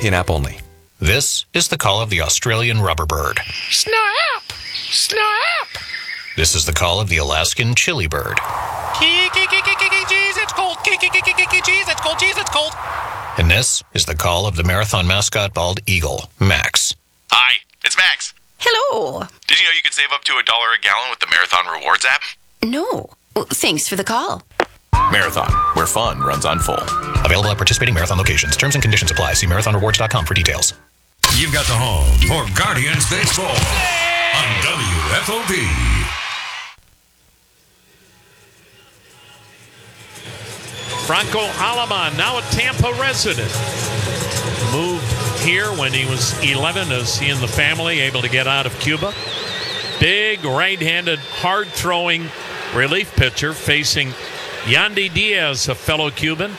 In-app only. This is the call of the Australian rubber bird. Snap! Snap! This is the call of the Alaskan chili bird. Jeez, it's cold. Jeez, it's cold. Jeez, it's cold. And this is the call of the marathon mascot bald eagle, Max. Hi, it's Max. Hello. Did you know you could save up to $1 a gallon with the Marathon Rewards app? No. Well, thanks for the call. Marathon, where fun runs on full. Available at participating marathon locations. Terms and conditions apply. See marathonrewards.com for details. You've got the home for Guardians Baseball on WFOP. Franco Aleman, now a Tampa resident. Moved here when he was 11 as he and the family able to get out of Cuba. Big right-handed, hard-throwing relief pitcher facing Yandy Diaz, a fellow Cuban.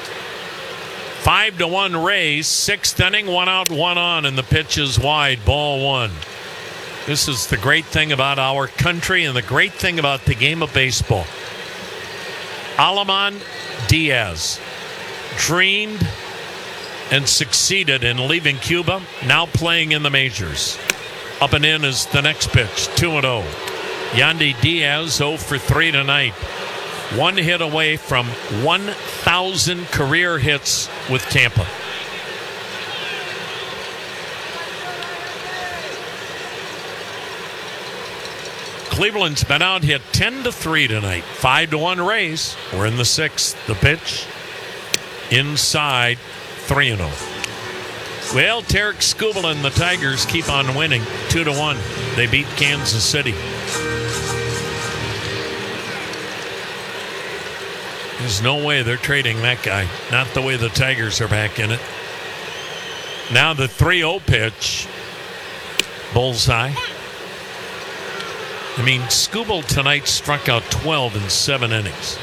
5-1 Rays, 6th inning, 1 out, 1 on, and the pitch is wide, ball 1. This is the great thing about our country and the great thing about the game of baseball. Aleman Diaz dreamed and succeeded in leaving Cuba, now playing in the majors. Up and in is the next pitch, 2-0. Yandy Diaz 0 for 3 tonight. 1 hit away from 1,000 career hits with Tampa. Cleveland's been out hit 10-3 tonight. 5-1 Rays. We're in the 6th. The pitch inside, 3-0. Well, Tarek Skubal and the Tigers keep on winning 2-1. They beat Kansas City. There's no way they're trading that guy. Not the way the Tigers are back in it. Now the 3-0 pitch. Bullseye. I mean, Skubal tonight struck out 12 in 7 innings.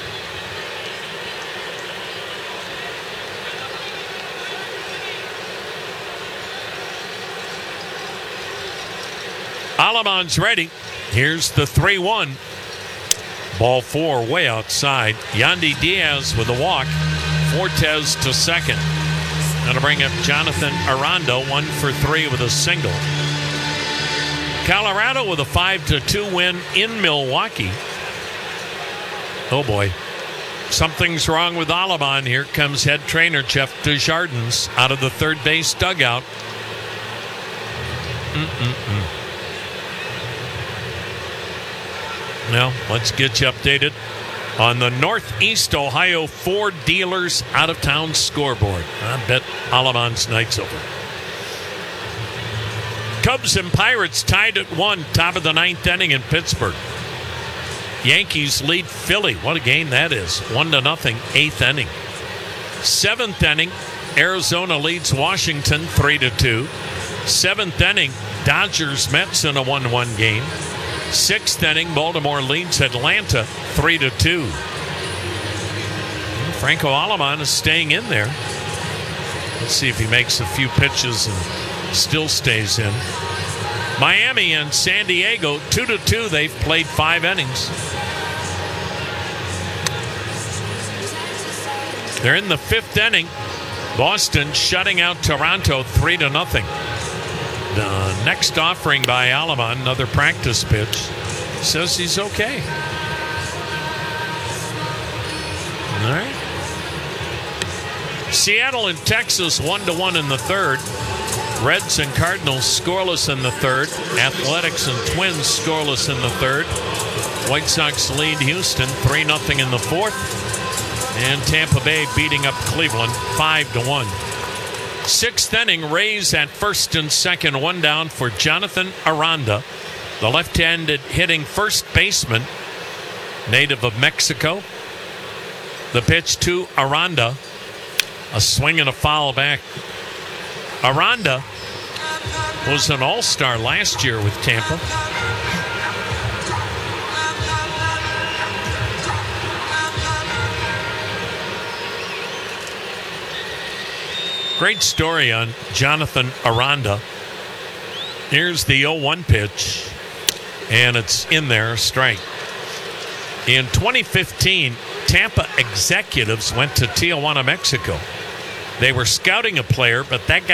Aleman's ready. Here's the 3-1. Ball 4 way outside. Yandy Diaz with a walk. Fortes to second. That'll bring up Jonathan Aranda, 1 for 3 with a single. Colorado with a 5-2 win in Milwaukee. Oh boy. Something's wrong with Aleman. Here comes head trainer Jeff Desjardins out of the third base dugout. Now, let's get you updated on the Northeast Ohio Ford Dealers out-of-town scoreboard. I bet Aleman's night's over. Cubs and Pirates tied at 1, top of the 9th inning in Pittsburgh. Yankees lead Philly. What a game that is. 1-0, 8th inning. 7th inning, Arizona leads Washington 3-2. 7th inning, Dodgers Mets in a 1-1 game. 6th inning, Baltimore leads Atlanta 3-2. Franco Aleman is staying in there. Let's see if he makes a few pitches and still stays in. Miami and San Diego 2-2. They've played 5 innings. They're in the 5th inning. Boston shutting out Toronto 3-0. The next offering by Aleman, another practice pitch, says he's okay. All right. Seattle and Texas 1-1 in the 3rd. Reds and Cardinals scoreless in the 3rd. Athletics and Twins scoreless in the 3rd. White Sox lead Houston 3-0 in the 4th. And Tampa Bay beating up Cleveland 5-1. 6th inning, Rays at 1st and 2nd, 1 down for Jonathan Aranda, the left-handed hitting first baseman, native of Mexico. The pitch to Aranda, a swing and a foul back. Aranda was an all-star last year with Tampa. Great story on Jonathan Aranda. Here's the 0-1 pitch, and it's in there, strike. In 2015, Tampa executives went to Tijuana, Mexico. They were scouting a player, but that guy